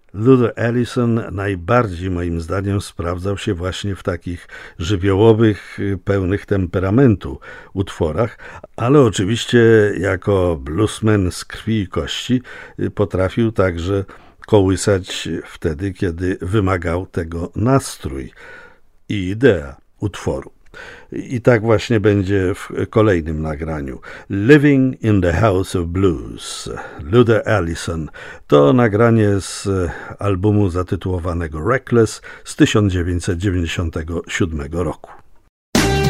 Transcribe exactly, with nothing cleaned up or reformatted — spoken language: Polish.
Luther Allison najbardziej moim zdaniem sprawdzał się właśnie w takich żywiołowych, pełnych temperamentu utworach, ale oczywiście jako bluesman z krwi i kości potrafił także kołysać wtedy, kiedy wymagał tego nastrój i idea utworu. I tak właśnie będzie w kolejnym nagraniu. Living in the House of Blues, Luther Allison. To nagranie z albumu zatytułowanego Reckless z tysiąc dziewięćset dziewięćdziesiątego siódmego roku.